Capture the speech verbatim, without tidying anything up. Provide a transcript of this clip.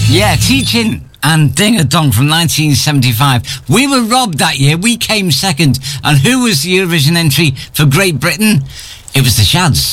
Yeah, Teaching and Ding a Dong from nineteen seventy-five. We were robbed that year. We came second. And who was the Eurovision entry for Great Britain? It was the Shads.